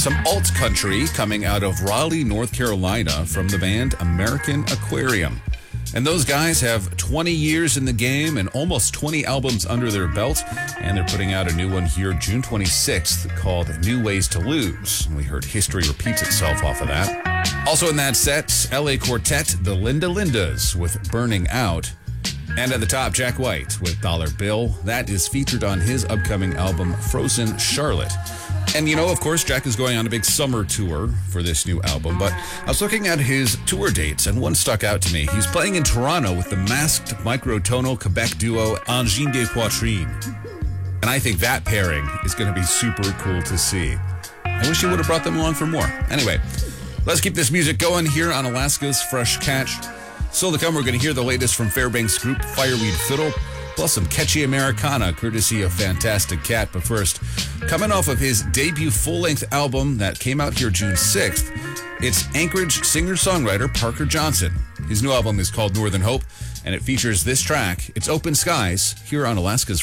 Some alt country coming out of Raleigh, North Carolina from the band American Aquarium. And those guys have 20 years in the game and almost 20 albums under their belt. And they're putting out a new one here June 26th called New Ways to Lose. We heard History Repeats Itself off of that. Also in that set, LA Quartet, the Linda Lindas with Burning Out. And at the top, Jack White with Dollar Bill. That is featured on his upcoming album, Frozen Charlotte. And, you know, of course, Jack is going on a big summer tour for this new album, but I was looking at his tour dates, and one stuck out to me. He's playing in Toronto with the masked microtonal Quebec duo Angine des Poitrines. And I think that pairing is going to be super cool to see. I wish he would have brought them along for more. Anyway, let's keep this music going here on Alaska's Fresh Catch. Still to come, we're going to hear the latest from Fairbanks group Fireweed Fiddle, plus some catchy Americana, courtesy of Fantastic Cat. But first, coming off of his debut full-length album that came out here June 6th, it's Anchorage singer-songwriter Parker Johnson. His new album is called Northern Hope, and it features this track. It's Open Skies, here on Alaska's